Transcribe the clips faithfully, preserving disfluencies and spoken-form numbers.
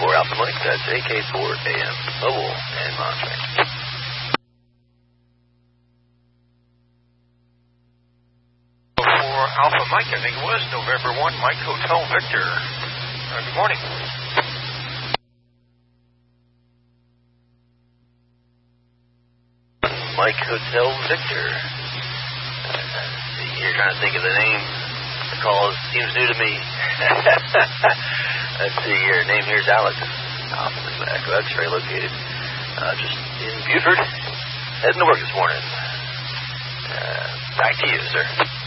for Alpha Mike. That's A K four A M, mobile and monitoring. For Alpha Mike, I think it was November first, Mike Hotel Victor. Uh, good morning. Mike Hotel Victor. Uh, you're trying to think of the name. The call seems new to me. Let's see here. Name here is Alex. Office back. X-ray located. Uh, just in Buford. Heading to work this morning. Uh, back to you, sir.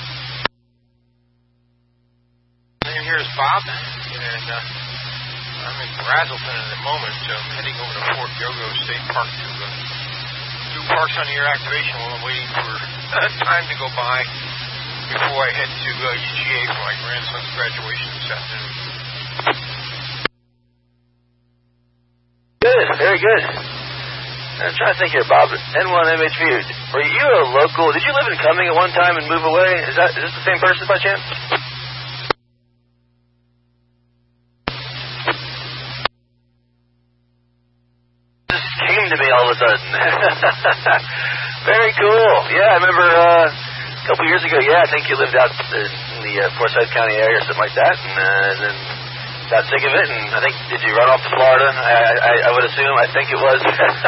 Name here is Bob, and uh, I'm in Brazelton at the moment. So I'm heading over to Fort Yogo State Park to uh, do parks on air activation while I'm waiting for uh, time to go by before I head to uh, U G A for my grandson's graduation this afternoon. Good, very good. I'm trying to think here, Bob. N one M H V. Were you a local? Did you live in Cumming at one time and move away? Is that is this the same person by chance? Just came to me all of a sudden. Very cool. Yeah, I remember uh, a couple years ago. Yeah, I think you lived out in the uh, Forsyth County area or something like that, and, uh, and then got sick of it. And I think, did you run off to Florida? I, I, I would assume. I think it was.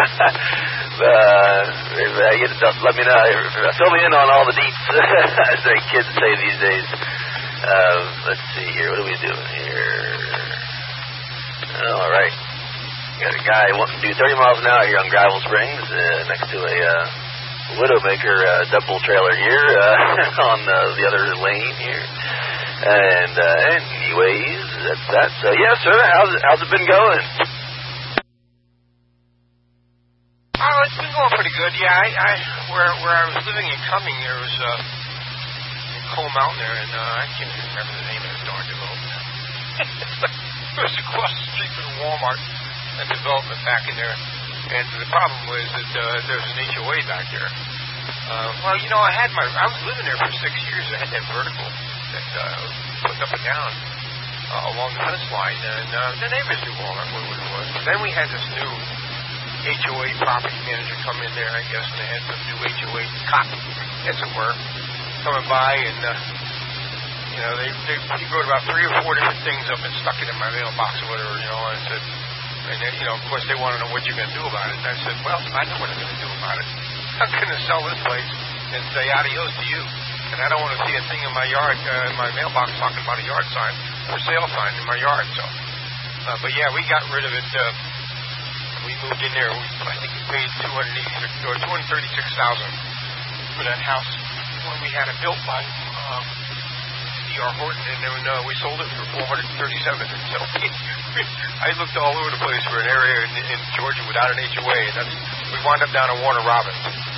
uh, you let me know. Fill me in on all the deets, as the kids say these days. Uh, let's see here. What are we doing here? All right. Got a guy wanting to do thirty miles an hour here on Gravel Springs, uh, next to a uh, Widowmaker uh, double trailer here uh, on uh, the other lane here. And uh, anyways, that's that. So yes, sir. How's it, how's it been going? Oh, it's been going pretty good. Yeah, I, I where where I was living in Cumming, there was uh, in Coal Mountain there, and uh, I can't even remember the name of the darn development. It was across the street from the Walmart and development back in there. And the problem was that uh, there was an H O A back there. Uh, well, you know, I had my I was living there for six years. I had that vertical that uh, put up and down uh, along the fence line, and uh, the neighbors knew all that what it was. But then we had this new H O A property manager come in there, I guess, and they had some new H O A copy, as it were, coming by, and uh, you know, they, they he wrote about three or four different things up and stuck it in my mailbox or whatever, you know, and I said, and then, you know, of course, they want to know what you're going to do about it. And I said, well, I know what I'm going to do about it. I'm going to sell this place and say adios to you. And I don't want to see a thing in my yard, uh, in my mailbox talking about a yard sign or sale sign in my yard. So, uh, but yeah, we got rid of it. Uh, we moved in there. We, I think we paid two hundred eighty-six or two hundred thirty-six thousand for that house when we had it built by um, D R Horton, and then uh, we sold it for four hundred thirty-seven. So I looked all over the place for an area in, in Georgia without an H O A, and that's, we wound up down at Warner Robins.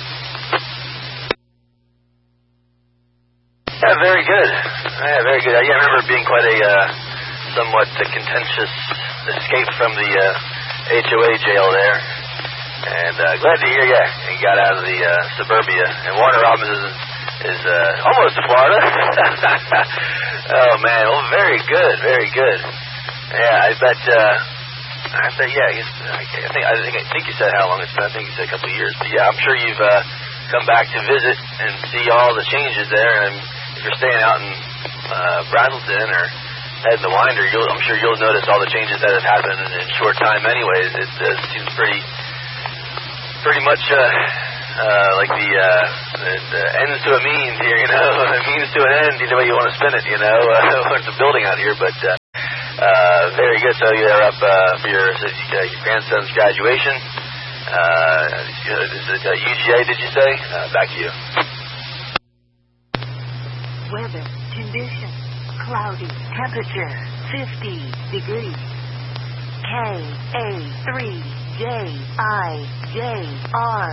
Yeah, very good. Yeah, very good. Yeah, I remember it being quite a uh, somewhat uh, contentious escape from the uh, H O A jail there. And uh, glad to hear, yeah, you got out of the uh, suburbia. And Warner Robins is, is uh, almost to Florida. Oh, man. Well, very good, very good. Yeah, I bet, uh, I bet, yeah, I, guess, I, think, I, think, I think you said how long it's been. I think you said a couple of years. But, yeah, I'm sure you've uh, come back to visit and see all the changes there. And if you're staying out in uh, Brazelton or heading to Winder, you'll, I'm sure you'll notice all the changes that have happened in a short time anyways. It uh, seems pretty pretty much uh, uh, like the, uh, the, the ends to a means here, you know, a means to an end, either way you want to spin it, you know. Uh, it's a building out here, but uh, uh, very good. So you're up uh, for your, uh, your grandson's graduation. Uh, is it uh, U G A, did you say? Uh, back to you. Weather, condition, cloudy, temperature, fifty degrees. K A three J I J R.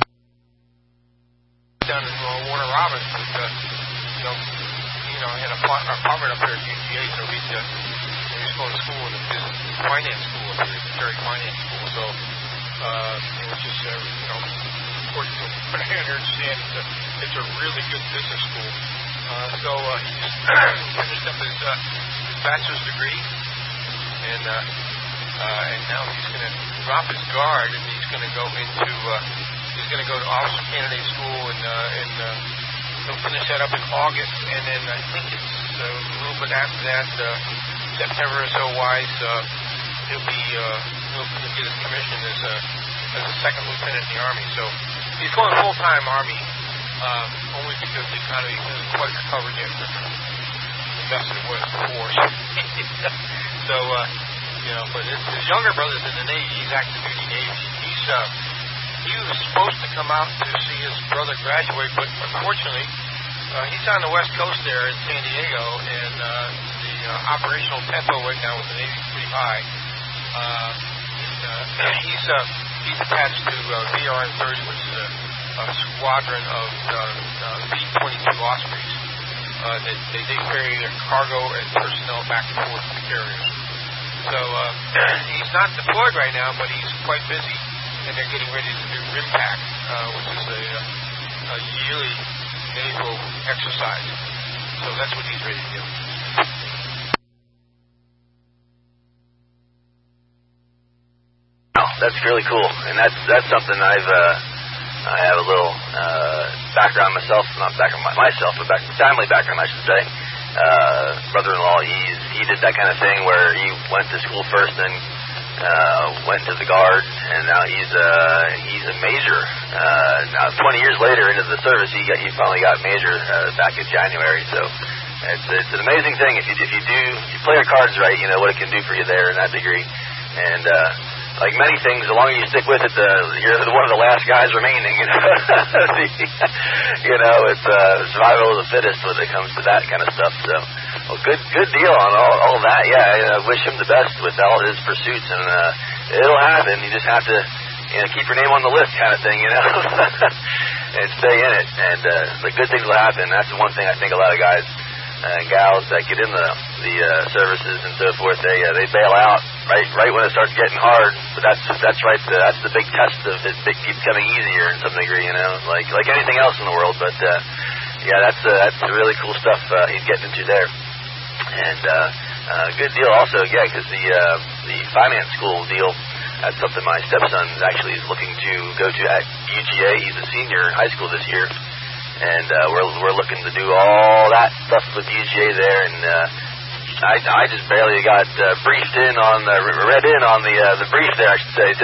Down in uh, Warner Robins, but, uh, you know, you know, I had a apartment up there at U G A, so he'd, uh, he was going to school in the business finance school up here, Terry Finance School, so uh, it was just, uh, you know, according to what I understand, it's a, it's a really good business school. Uh, so uh, he just finished up his, uh, his bachelor's degree, and uh, uh, and now he's going to drop his guard, and he's going to go into uh, he's going to go to officer candidate school, and uh, and uh, he'll finish that up in August, and then I think it's uh, a little bit after that, uh, September or so, wise, uh, he'll be uh, he'll, he'll get his commission as a as a second lieutenant in the Army. So he's going full time Army, um, only because the economy isn't quite recovered yet from the mess it was before. So uh, you know, but his, his younger brother's in the Navy. He's active duty Navy. He's uh, he was supposed to come out to see his brother graduate, but unfortunately, uh, he's on the West Coast there in San Diego, and uh, the uh, operational tempo right now with the Navy is pretty high. Uh, and, uh, he's uh, he's attached to uh, V R N thirty, which is a, a squadron of uh, uh, B twenty-two Ospreys. Uh, they, they, they carry their cargo and personnel back and forth to the carriers. So uh, he's not deployed right now, but he's quite busy, and they're getting ready to do RIMPAC, uh, which is a, a yearly naval exercise. So that's what he's ready to do. Oh, that's really cool, and that's that's something I've uh, I have a little uh, background myself, not background myself, but back family background, I should say. Uh, brother-in-law, he's he did that kind of thing where he went to school first, and uh, went to the Guard, and now he's uh, he's a major. Uh, now, twenty years later into the service, he got he finally got major uh, back in January. So it's it's an amazing thing if you if you do you play your cards right, you know what it can do for you there in that degree, and. Uh, Like many things, the longer you stick with it, the, you're one of the last guys remaining. You know, you know it's uh, survival of the fittest when it comes to that kind of stuff. So, well, good, good deal on all, all that. Yeah, I uh, wish him the best with all his pursuits, and uh, it'll happen. You just have to, you know, keep your name on the list, kind of thing. You know, and stay in it. And uh, the good things will happen. That's the one thing I think a lot of guys. Uh, gals that get in the the uh, services and so forth, they uh, they bail out right right when it starts getting hard. But that's that's right. The, that's the big test of it. It keeps becoming easier in some degree, you know, like like anything else in the world. But uh, yeah, that's uh, that's really cool stuff uh, he's getting into there, and uh, uh, good deal also. Yeah, because the uh, the finance school deal. That's something my stepson actually is looking to go to at U G A. He's a senior in high school this year. And uh, we're we're looking to do all that stuff with U G A there, and uh, I I just barely got uh, briefed in on the read in on the uh, the brief there, I should say,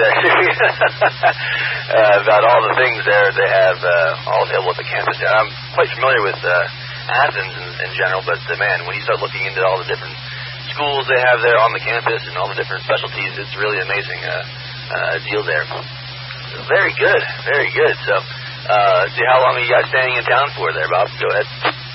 uh, about all the things there they have uh, all available at the campus. And I'm quite familiar with uh, Athens in, in general, but uh, man, when you start looking into all the different schools they have there on the campus and all the different specialties, it's really amazing uh, uh, deal there. So very good, very good. So. Uh, see, how long are you guys staying in town for there, Bob? Go ahead.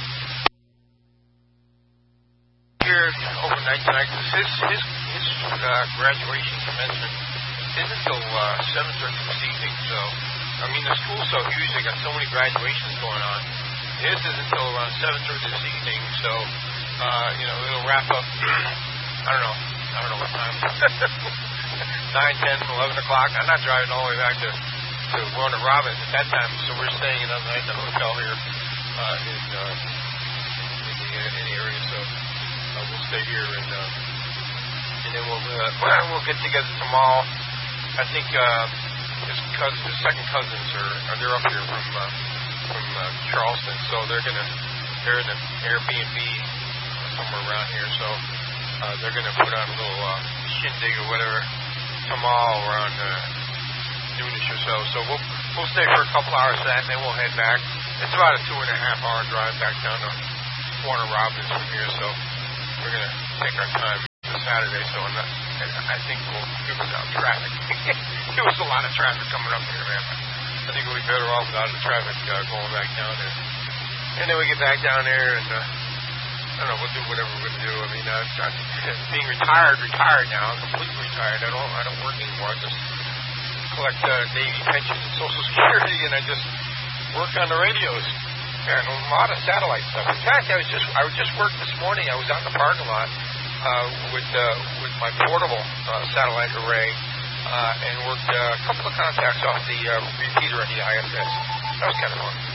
Here overnight tonight, his his his uh, graduation commencement isn't until uh, seven thirty this evening. So, I mean, the school's so huge; they got so many graduations going on. His isn't until around seven thirty this evening. So, uh, you know, it'll wrap up. I don't know. I don't know what time. Nine, ten, eleven o'clock. I'm not driving all the way back to. to Warner Robins at that time, so we're staying another night in the hotel here uh, in, uh, in, the, in the area, so uh, we'll stay here, and uh, and then we'll uh, we'll get together tomorrow. I think uh, his cousin, his second cousins are, are they're up here from uh, from uh, Charleston, so they're gonna they're in an Airbnb somewhere around here, so uh, they're gonna put on a little uh, shindig or whatever tomorrow around. Uh, noonish or so, so we'll we'll stay for a couple hours of that, and then we'll head back. It's about a two and a half hour drive back down to Warner Robins from here, so we're gonna take our time this Saturday. So I'm not, I think we'll do without traffic. There was a lot of traffic coming up here, man. I think we'll be better off without the traffic uh, going back down there. And then we get back down there, and uh, I don't know, we'll do whatever we're gonna do. I mean, uh, I'm being retired, retired now, completely retired. I don't I don't work anymore. I just collect uh, Navy pension and Social Security, and I just work on the radios and a lot of satellite stuff. In fact, I was just I was just worked this morning. I was out in the parking lot uh, with uh, with my portable uh, satellite array uh, and worked uh, a couple of contacts off the uh, repeater on the I S S. That was kind of fun.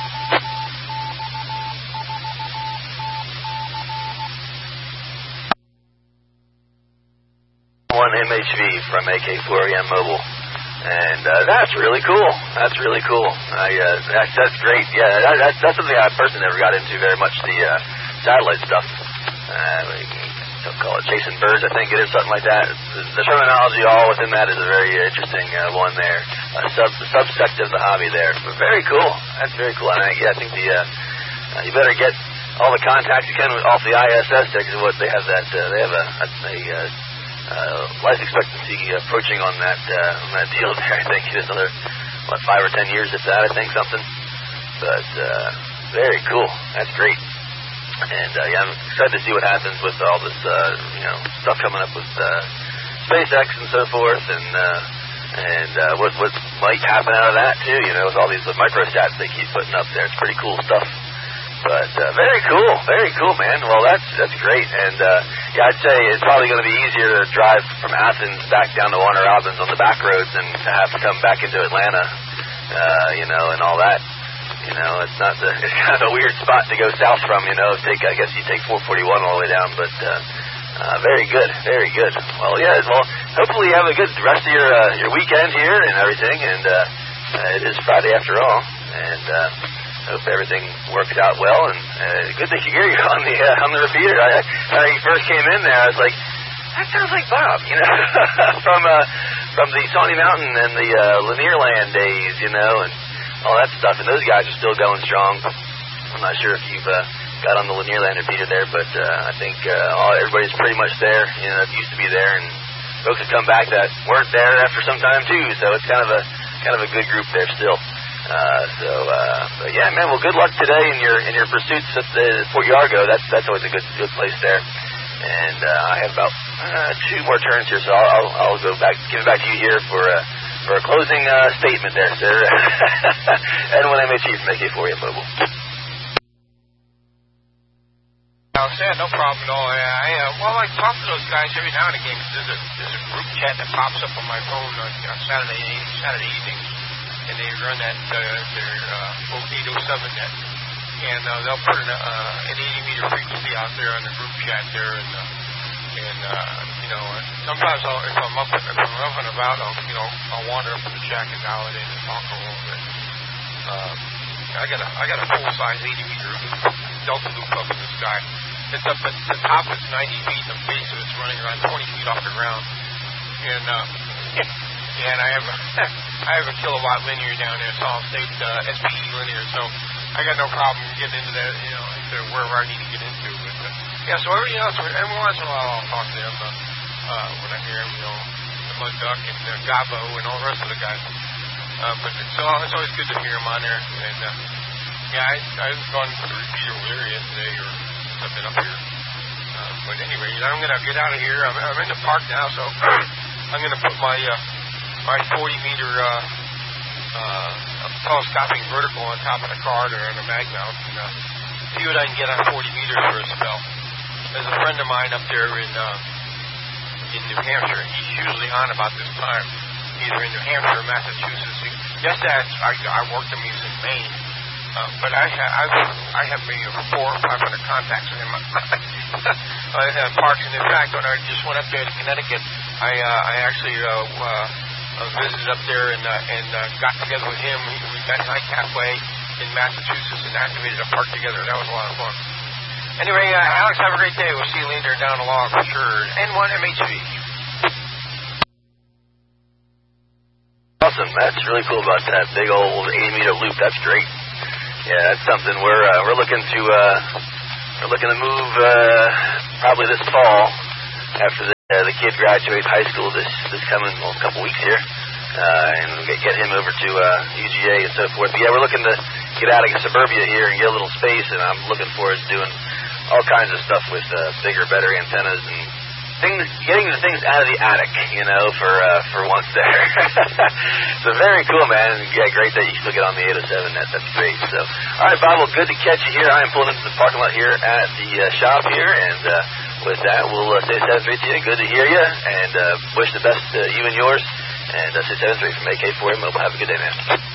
one M H V from A K four A M Mobile. And uh, that's really cool. That's really cool. I, uh, that's, that's great. Yeah, that, that's, that's something I personally never got into very much, the uh, satellite stuff. Uh, we don't call it chasing birds, I think it is, something like that. The, the terminology all within that is a very interesting uh, one there. A sub, subsect of the hobby there. But very cool. That's very cool. And I, yeah, I think the uh, uh, you better get all the contacts you can off the I S S there, because what they have that uh, they have a, a, a uh, Uh, life expectancy approaching on that uh, on that deal there. I think it is another, what, five or ten years if that, I think, something. But uh, very cool. That's great. And uh, yeah, I'm excited to see what happens with all this, uh, you know, stuff coming up with uh, SpaceX and so forth, and uh, and uh, what what might happen out of that too. You know, with all these uh, microsats they keep putting up there. It's pretty cool stuff. But uh, very cool, very cool, man. Well, that's that's great, and uh, yeah, I'd say it's probably going to be easier to drive from Athens back down to Warner Robins on the back roads than to have to come back into Atlanta, uh, you know, and all that. You know, it's not the, it's kind of a weird spot to go south from. You know, take I guess you take four forty-one all the way down, but uh, uh, very good, very good. Well, yeah, well, hopefully you have a good rest of your uh, your weekend here and everything, and uh, uh, it is Friday after all, and. Uh, Hope everything works out well, and uh, good to hear you on the uh, on the repeater. I, when you first came in there, I was like, that sounds like Bob, you know, from uh, from the Sawney Mountain and the uh, Lanierland days, you know, and all that stuff. And those guys are still going strong. I'm not sure if you've uh, got on the Lanierland repeater there, but uh, I think uh, all, everybody's pretty much there. You know, that used to be there, and folks have come back that weren't there after some time too. So it's kind of a kind of a good group there still. Uh, so, uh, but yeah, man, well, good luck today in your, in your pursuits at the Fort Yargo. That's, that's always a good, good place there. And, uh, I have about, uh, two more turns here, so I'll, I'll, I'll go back, give it back to you here for, uh, for a closing, uh, statement there, sir. And when I'm a chief, make it for you, Mobile. I'll say no problem at all. I, I, uh, well, I talk to those guys every now and again, because there's a, there's a group chat that pops up on my phone on, on Saturday, Saturday evenings. And they run that uh, their uh, eight oh seven net, and uh, they'll put an, uh, an eighty meter frequency out there on the group chat there, and uh, and uh, you know, sometimes I'll, if I'm up if I'm up and about, I'll you know I'll wander up to the shack and dial it in and talk a little bit. Uh, I got a I got a full size eighty meter loop, delta loop up in the sky. It's up at the top. It's ninety feet. The base of it's running around twenty feet off the ground, and. Uh, And I have a, I have a kilowatt linear down there, solid state uh, S P E linear, so I got no problem getting into that, you know, into wherever I need to get into. But uh, yeah, so every else, every once in a while I'll talk to them uh, uh, when I hear them, you know, the Mud Duck and uh, Gabo and all the rest of the guys. Uh, but it's, all, it's always good to hear them on there. And uh, yeah, I, I've gone to the repeater over there yesterday, or I've been up here. Uh, but anyway, I'm going to get out of here. I'm, I'm in the park now, so I'm going to put my. Uh, My forty meter uh, uh, telescoping vertical on top of the car there on the mag mount, and uh, see what I can get on forty meters for a spell. There's a friend of mine up there in uh, in New Hampshire. He's usually on about this time, either in New Hampshire or Massachusetts. He, yes, I, I worked him. He's in Maine, uh, but I ha- I, I have maybe four or five hundred contacts with him in parks. And in fact, when I just went up there to Connecticut, I uh, I actually. Uh, uh, Uh, visited up there and uh, and uh, got together with him. We, we met Hike Halfway in Massachusetts and activated a park together. That was a lot of fun. Anyway, uh, Alex, have a great day. We'll see you later down the log for sure. N one M H V. Awesome. That's really cool about that big old eighty meter loop. That's great. Yeah, that's something we're uh, we're looking to uh, we're looking to move uh, probably this fall after the. Uh, the kid graduates high school this this coming well, couple weeks here, uh, and get, get him over to uh, U G A and so forth. But yeah, we're looking to get out of suburbia here and get a little space, and I'm looking forward to doing all kinds of stuff with uh, bigger, better antennas and things, getting the things out of the attic, you know, for uh, for once there. So very cool, man. And yeah, great that you still get on the eight oh seven net. That's great. So, all right, Bob, well, good to catch you here. I am pulling into the parking lot here at the uh, shop here, and uh, with that, we'll uh, say seven three to you. Good to hear you, and uh, wish the best to you and yours. And uh, say seven three from A K four A Mobile. Have a good day, man.